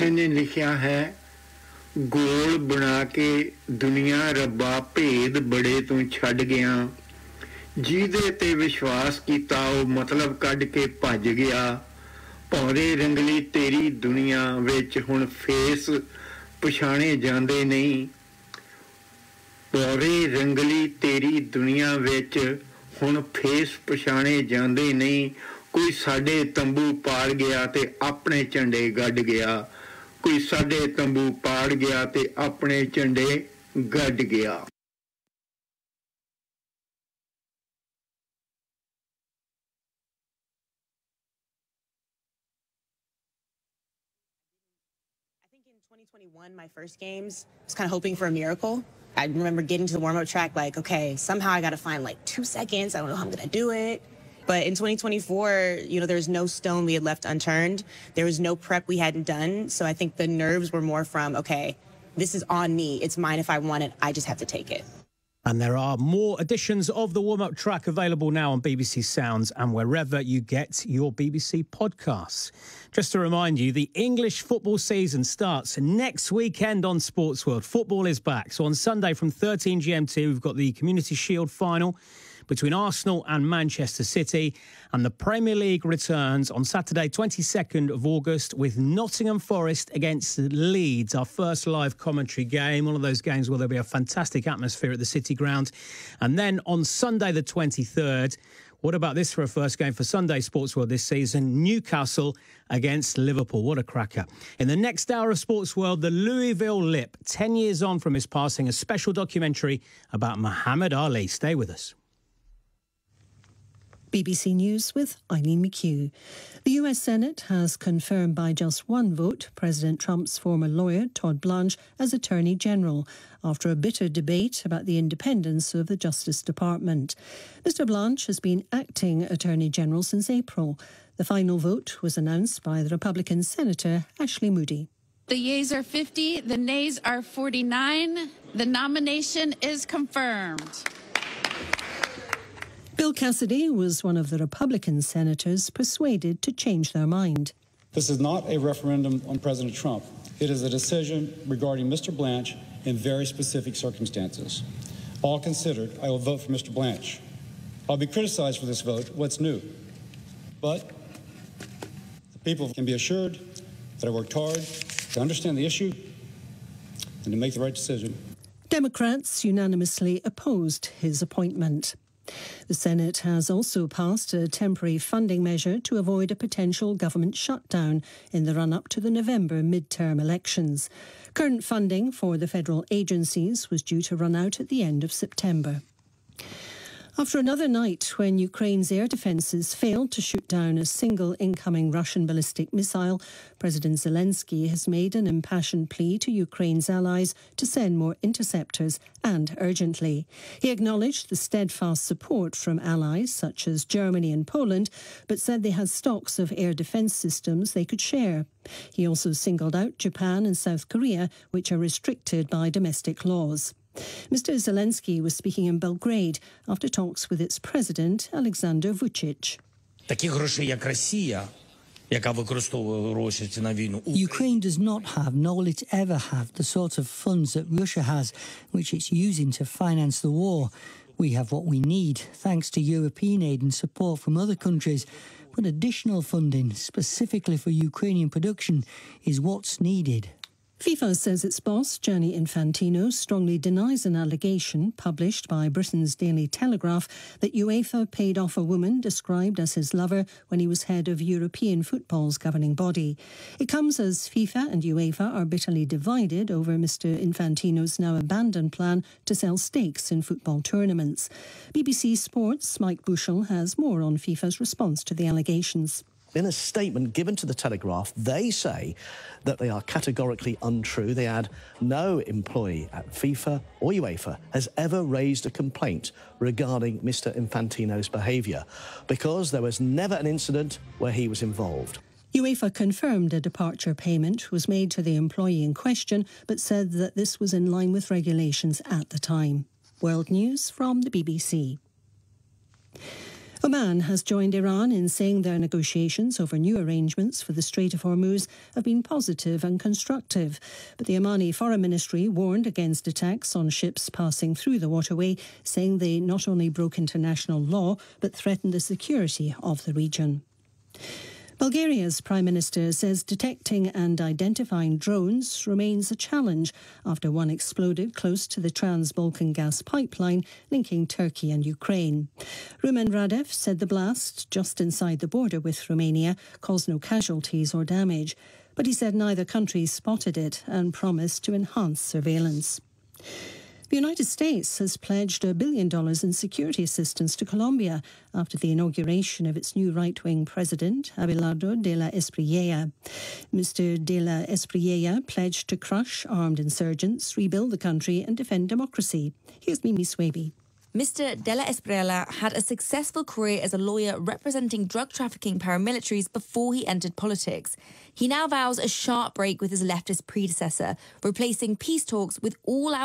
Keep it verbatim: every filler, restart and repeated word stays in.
ਕਿਸੇ ਨੇ ਲਿਖਿਆ ਹੈ, ਗੋਲ ਬਣਾ ਕੇ ਦੁਨੀਆ ਰੱਬਾ ਭੇਦ ਬੜੇ ਤੋਂ ਛੱਡ ਗਿਆ, ਜਿਹਦੇ ਤੇ ਵਿਸ਼ਵਾਸ ਕੀਤਾ ਉਹ ਮਤਲਬ ਕੱਢ ਕੇ ਭੱਜ ਗਿਆ, ਭੌਰੇ ਰੰਗਲੀ ਤੇਰੀ ਦੁਨੀਆ ਵਿੱਚ ਹੁਣ ਫੇਸ ਪਛਾਣੇ ਜਾਂਦੇ ਨਹੀਂ, ਭੌਰੇ ਰੰਗਲੀ ਤੇਰੀ ਦੁਨੀਆ ਵਿੱਚ ਹੁਣ ਫੇਸ ਪਛਾਣੇ ਜਾਂਦੇ ਨਹੀਂ, ਕੋਈ ਸਾਡੇ ਤੰਬੂ ਪਾੜ ਗਿਆ ਤੇ ਆਪਣੇ ਝੰਡੇ ਗੱਡ ਗਿਆ, ਕੋਈ ਸਾਡੇ ਤੰਬੂ ਪਾੜ ਗਿਆ ਤੇ ਆਪਣੇ ਝੰਡੇ ਗੱਡ ਗਿਆ। twenty twenty-one, my first games, I was kind of hoping for a miracle. I remember getting to the warm-up track like, okay, somehow I got to find like two seconds. I don't know how I'm going to do it. But in twenty twenty-four, you know, there was no stone we had left unturned. There was no prep we hadn't done. So I think the nerves were more from, okay, this is on me. It's mine if I want it. I just have to take it. And there are more editions of the warm-up track available now on B B C Sounds and wherever you get your B B C podcasts. Just to remind you, the English football season starts next weekend on Sports World. Football is back. So on Sunday from thirteen G M T, we've got the Community Shield final between Arsenal and Manchester City, and the Premier League returns on Saturday, twenty-second of August, with Nottingham Forest against Leeds, our first live commentary game, one of those games where there'll be a fantastic atmosphere at the City Ground. And then on Sunday the twenty-third, what about this for a first game for Sunday Sports World this season? Newcastle against Liverpool. What a cracker. In the next hour of Sports World, the Louisville Lip, ten years on from his passing, a special documentary about Muhammad Ali. Stay with us. B B C News with Eileen McHugh. The U S Senate has confirmed by just one vote President Trump's former lawyer, Todd Blanche, as Attorney General after a bitter debate about the independence of the Justice Department. Mister Blanche has been acting Attorney General since April. The final vote was announced by the Republican Senator Ashley Moody. The yeas are fifty, the nays are forty-nine. The nomination is confirmed. Bill Cassidy was one of the Republican senators persuaded to change their mind. This is not a referendum on President Trump. It is a decision regarding Mister Blanche in very specific circumstances. All considered, I will vote for Mister Blanche. I'll be criticized for this vote. What's new? But the people can be assured that I worked hard to understand the issue and to make the right decision. Democrats unanimously opposed his appointment. The Senate has also passed a temporary funding measure to avoid a potential government shutdown in the run-up to the November midterm elections. Current funding for the federal agencies was due to run out at the end of September. After another night when Ukraine's air defences failed to shoot down a single incoming Russian ballistic missile, President Zelensky has made an impassioned plea to Ukraine's allies to send more interceptors, and urgently. He acknowledged the steadfast support from allies such as Germany and Poland, but said they had stocks of air defence systems they could share. He also singled out Japan and South Korea, which are restricted by domestic laws. Mister Zelensky was speaking in Belgrade after talks with its president, Alexander Vucic. Ukraine does not have, nor will it ever have, the sort of funds that Russia has, which it's using to finance the war. We have what we need, thanks to European aid and support from other countries. But additional funding, specifically for Ukrainian production, is what's needed. FIFA says its boss, Gianni Infantino, strongly denies an allegation published by Britain's Daily Telegraph that UEFA paid off a woman described as his lover when he was head of European football's governing body. It comes as FIFA and UEFA are bitterly divided over Mister Infantino's now abandoned plan to sell stakes in football tournaments. B B C Sports' Mike Bushell has more on FIFA's response to the allegations. In a statement given to the Telegraph, they say that they are categorically untrue. They add, no employee at FIFA or UEFA has ever raised a complaint regarding Mister Infantino's behaviour because there was never an incident where he was involved. UEFA confirmed a departure payment was made to the employee in question, but said that this was in line with regulations at the time. World News from the B B C. Oman has joined Iran in saying their negotiations over new arrangements for the Strait of Hormuz have been positive and constructive. But the Omani Foreign Ministry warned against attacks on ships passing through the waterway, saying they not only broke international law but threatened the security of the region. Bulgaria's Prime Minister says detecting and identifying drones remains a challenge after one exploded close to the Trans-Balkan gas pipeline linking Turkey and Ukraine. Rumen Radev said the blast, just inside the border with Romania, caused no casualties or damage. But he said neither country spotted it and promised to enhance surveillance. The United States has pledged a billion dollars in security assistance to Colombia after the inauguration of its new right-wing president, Abelardo de la Espriella. Mister de la Espriella pledged to crush armed insurgents, rebuild the country and defend democracy. Here's Mimi Swaby. Mister De La Espriella had a successful career as a lawyer representing drug trafficking paramilitaries before he entered politics. He now vows a sharp break with his leftist predecessor, replacing peace talks with all-out